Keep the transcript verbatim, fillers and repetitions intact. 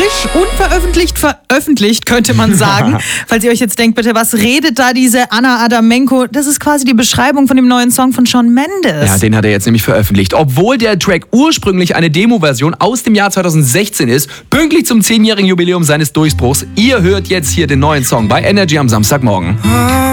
frisch unveröffentlicht veröffentlicht, könnte man sagen. Falls ihr euch jetzt denkt, bitte, was redet da diese Anna Adamenko? Das ist quasi die Beschreibung von dem neuen Song von Shawn Mendes. Ja, den hat er jetzt nämlich veröffentlicht. Obwohl der Track ursprünglich eine Demo-Version aus dem Jahr zweitausendsechzehn ist, pünktlich zum zehnjährigen Jubiläum seines Durchbruchs. Ihr hört jetzt hier den neuen Song bei Energy am Samstagmorgen.